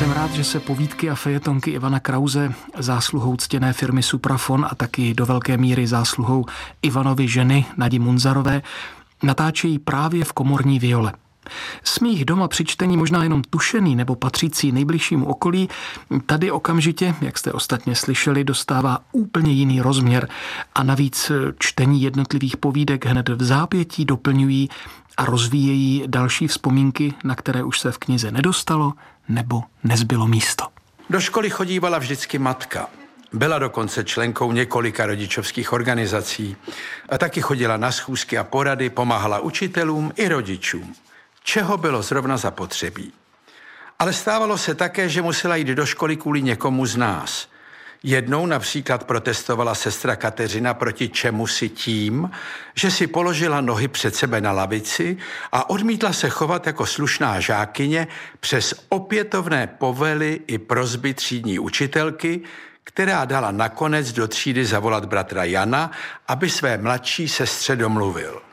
Jsem rád, že se povídky a fejetonky Ivana Krause zásluhou ctěné firmy Suprafon a taky do velké míry zásluhou Ivanovy ženy Nadi Munzarové natáčejí právě v komorní viole. Smích doma při čtení možná jenom tušený nebo patřící nejbližšímu okolí, tady okamžitě, jak jste ostatně slyšeli, dostává úplně jiný rozměr a navíc čtení jednotlivých povídek hned v zápětí doplňují a rozvíjejí další vzpomínky, na které už se v knize nedostalo nebo nezbylo místo. Do školy chodívala vždycky matka. Byla dokonce členkou několika rodičovských organizací a taky chodila na schůzky a porady, pomáhala učitelům i rodičům, čeho bylo zrovna zapotřebí. Ale stávalo se také, že musela jít do školy kvůli někomu z nás. Jednou například protestovala sestra Kateřina proti čemusi tím, že si položila nohy před sebe na lavici a odmítla se chovat jako slušná žákyně přes opětovné povely i prosby třídní učitelky, která dala nakonec do třídy zavolat bratra Jana, aby své mladší sestře domluvil.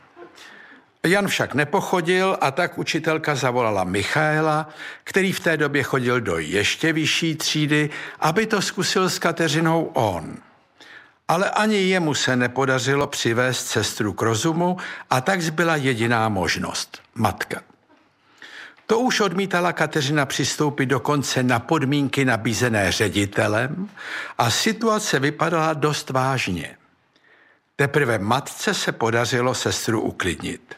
Jan však nepochodil a tak učitelka zavolala Michaela, který v té době chodil do ještě vyšší třídy, aby to zkusil s Kateřinou on. Ale ani jemu se nepodařilo přivést sestru k rozumu a tak zbyla jediná možnost – matka. To už odmítala Kateřina přistoupit dokonce na podmínky nabízené ředitelem a situace vypadala dost vážně. Teprve matce se podařilo sestru uklidnit.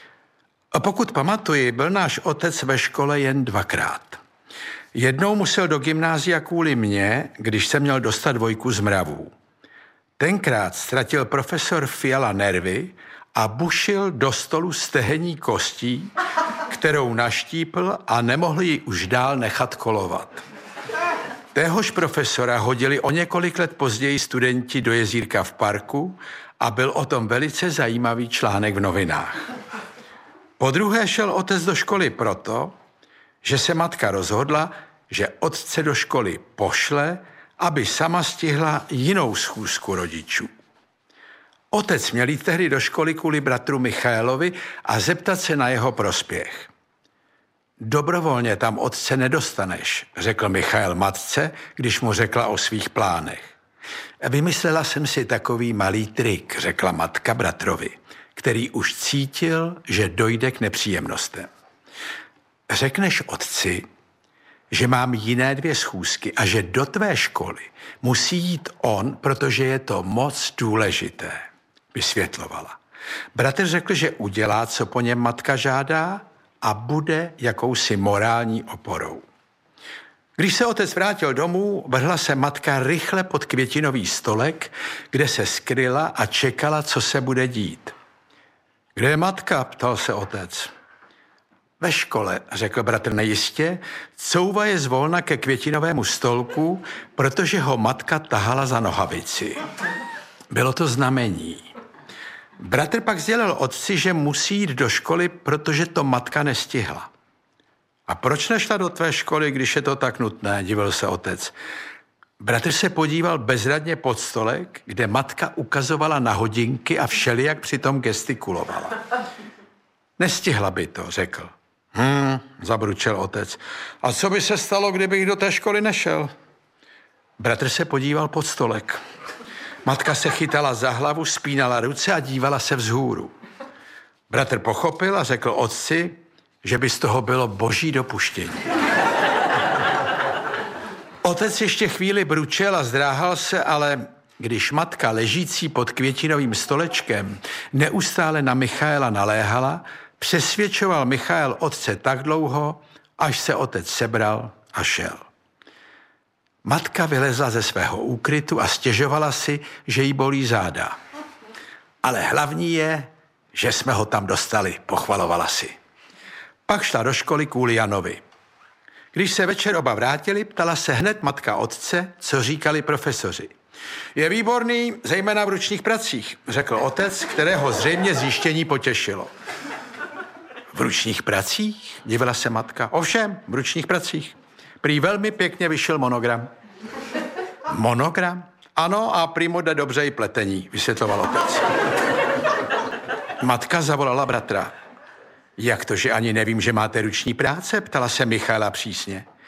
A pokud pamatuji, byl náš otec ve škole jen dvakrát. Jednou musel do gymnázia kvůli mně, když jsem měl dostat 2 z mravů. Tenkrát ztratil profesor Fiala nervy a bušil do stolu stehení kostí, kterou naštípl a nemohl ji už dál nechat kolovat. Téhož profesora hodili o několik let později studenti do jezírka v parku a byl o tom velice zajímavý článek v novinách. Podruhé šel otec do školy proto, že se matka rozhodla, že otce do školy pošle, aby sama stihla jinou schůzku rodičů. Otec měl jít tehdy do školy kvůli bratru Michaelovi a zeptat se na jeho prospěch. Dobrovolně tam otce nedostaneš, řekl Michael matce, když mu řekla o svých plánech. Vymyslela jsem si takový malý trik, řekla matka bratrovi, který už cítil, že dojde k nepříjemnostem. Řekneš otci, že mám jiné 2 schůzky a že do tvé školy musí jít on, protože je to moc důležité, vysvětlovala. Bratr řekl, že udělá, co po něm matka žádá a bude jakousi morální oporou. Když se otec vrátil domů, vrhla se matka rychle pod květinový stolek, kde se skryla a čekala, co se bude dít. Kde je matka? Ptal se otec. Ve škole, řekl bratr nejistě, couvaje zvolna ke květinovému stolku, protože ho matka tahala za nohavici. Bylo to znamení. Bratr pak sdělil otci, že musí jít do školy, protože to matka nestihla. A proč nešla do tvé školy, když je to tak nutné, divil se otec. Bratr se podíval bezradně pod stolek, kde matka ukazovala na hodinky a všelijak přitom gestikulovala. Nestihla by to, řekl. Zabručel otec. A co by se stalo, kdybych do té školy nešel? Bratr se podíval pod stolek. Matka se chytala za hlavu, spínala ruce a dívala se vzhůru. Bratr pochopil a řekl otci, že by z toho bylo boží dopuštění. Otec ještě chvíli bručel a zdráhal se, ale když matka ležící pod květinovým stolečkem neustále na Michaela naléhala, přesvědčoval Michael otce tak dlouho, až se otec sebral a šel. Matka vylezla ze svého úkrytu a stěžovala si, že jí bolí záda. Ale hlavní je, že jsme ho tam dostali, pochvalovala si. Pak šla do školy kvůli Janovi. Když se večer oba vrátili, ptala se hned matka otce, co říkali profesoři. Je výborný, zejména v ručních pracích, řekl otec, kterého zřejmě zjištění potěšilo. V ručních pracích? Divila se matka. Ovšem, v ručních pracích. Prý velmi pěkně vyšel monogram. Monogram? Ano, a prý mu jde dobře i pletení, vysvětloval otec. Matka zavolala bratra. Jak to, že ani nevím, že máte ruční práce? Ptala se Michaela přísně.